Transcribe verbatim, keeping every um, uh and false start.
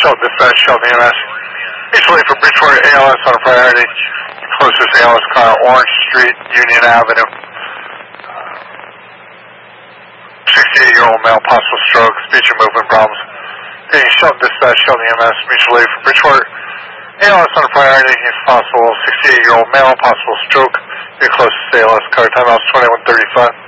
Shelton Dispatch, Shelton E M S. Mutually for Bridgeport, A L S on a priority. Closest A L S car, Orange Street, Union Avenue. sixty-eight-year-old male, possible stroke, speech and movement problems. Hey, Shelton Dispatch, Shelton E M S, mutually for Bridgeport. A L S on a priority, if possible, sixty-eight-year-old male, possible stroke. Your closest A L S car, time out twenty-one thirty-five.